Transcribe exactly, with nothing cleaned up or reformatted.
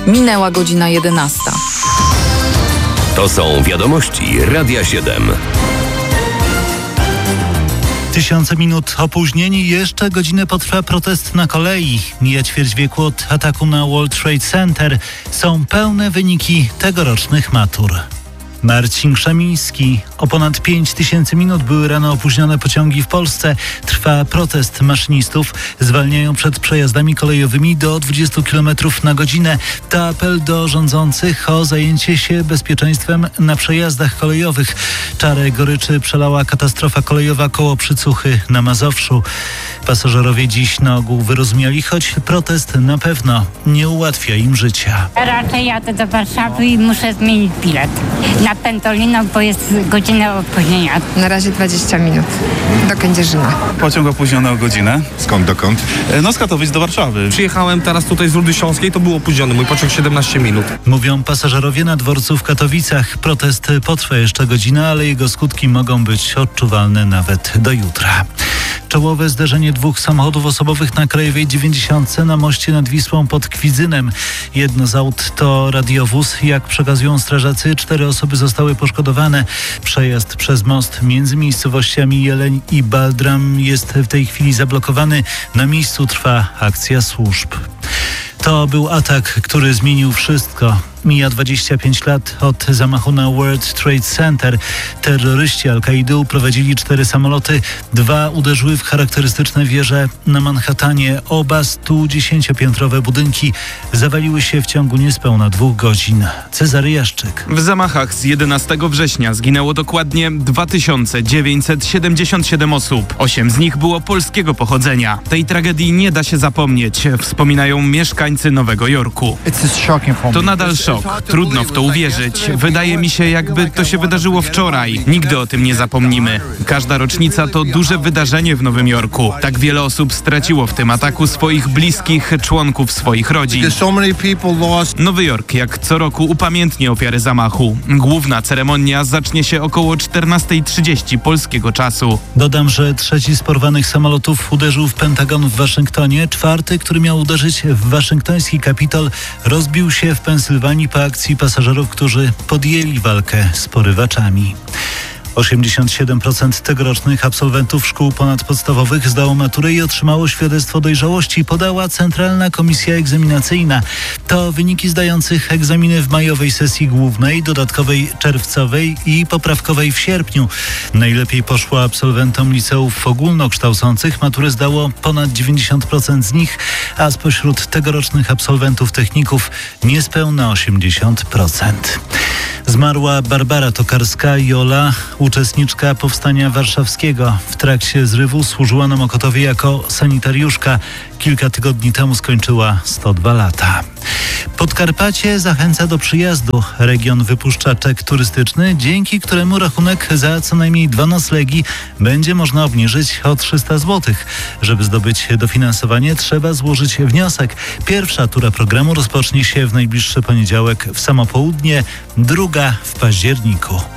Minęła godzina jedenasta. To są wiadomości Radia siedem. Tysiące minut opóźnień, jeszcze godzinę potrwa protest na kolei. Mija ćwierć wieku od ataku na World Trade Center. Są pełne wyniki tegorocznych matur. Marcin Krzemiński. O ponad pięć tysięcy minut były rano opóźnione pociągi w Polsce. Trwa protest maszynistów. Zwalniają przed przejazdami kolejowymi do dwadzieścia kilometrów na godzinę. To apel do rządzących o zajęcie się bezpieczeństwem na przejazdach kolejowych. Czarę goryczy przelała katastrofa kolejowa koło Przycuchy na Mazowszu. Pasażerowie dziś na ogół wyrozumiali, choć protest na pewno nie ułatwia im życia. Raczej jadę do Warszawy i muszę zmienić bilet na Pendolino, bo jest godzina opóźnienia. Na razie dwadzieścia minut do Kędzierzyna. Pociąg opóźniony o godzinę. Skąd, dokąd? No z Katowic do Warszawy. Przyjechałem teraz tutaj z Rudy Śląskiej, to był opóźniony. Mój pociąg siedemnaście minut. Mówią pasażerowie na dworcu w Katowicach. Protest potrwa jeszcze godzinę, ale jego skutki mogą być odczuwalne nawet do jutra. Czołowe zderzenie dwóch samochodów osobowych na Krajowej dziewięćdziesiątce na moście nad Wisłą pod Kwidzynem. Jedno z aut to radiowóz. Jak przekazują strażacy, cztery osoby zostały poszkodowane. Przejazd przez most między miejscowościami Jeleń i Baldram jest w tej chwili zablokowany. Na miejscu trwa akcja służb. To był atak, który zmienił wszystko. Mija dwadzieścia pięć lat od zamachu na World Trade Center. Terroryści Al-Kaidy uprowadzili cztery samoloty. Dwa uderzyły w charakterystyczne wieże na Manhattanie. Oba stu dziesięciopiętrowe budynki zawaliły się w ciągu niespełna dwóch godzin. Cezary Jaszczyk. W zamachach z jedenastego września zginęło dokładnie dwa tysiące dziewięćset siedemdziesiąt siedem osób. Osiem z nich było polskiego pochodzenia. Tej tragedii nie da się zapomnieć, wspominają mieszkańcy Nowego Jorku. To nadal szok. Trudno w to uwierzyć. Wydaje mi się, jakby to się wydarzyło wczoraj. Nigdy o tym nie zapomnimy. Każda rocznica to duże wydarzenie w Nowym Jorku. Tak wiele osób straciło w tym ataku swoich bliskich, członków swoich rodzin. Nowy Jork jak co roku upamiętni ofiary zamachu. Główna ceremonia zacznie się około czternasta trzydzieści polskiego czasu. Dodam, że trzeci z porwanych samolotów uderzył w Pentagon w Waszyngtonie. Czwarty, który miał uderzyć w waszyngtoński Kapitol, rozbił się w Pensylwanii po akcji pasażerów, którzy podjęli walkę z porywaczami. osiemdziesiąt siedem procent tegorocznych absolwentów szkół ponadpodstawowych zdało maturę i otrzymało świadectwo dojrzałości, podała Centralna Komisja Egzaminacyjna. To wyniki zdających egzaminy w majowej sesji głównej, dodatkowej czerwcowej i poprawkowej w sierpniu. Najlepiej poszło absolwentom liceów ogólnokształcących. Maturę zdało ponad dziewięćdziesiąt procent z nich, a spośród tegorocznych absolwentów techników niespełna osiemdziesiąt procent. Zmarła Barbara Tokarska-Jola, uczestniczka Powstania Warszawskiego. W trakcie zrywu służyła na Mokotowie jako sanitariuszka. Kilka tygodni temu skończyła sto dwa lata. Podkarpacie zachęca do przyjazdu. Region wypuszcza czek turystyczny, dzięki któremu rachunek za co najmniej dwa noclegi będzie można obniżyć o trzysta złotych. Żeby zdobyć dofinansowanie, trzeba złożyć wniosek. Pierwsza tura programu rozpocznie się w najbliższy poniedziałek w samo południe, druga w październiku.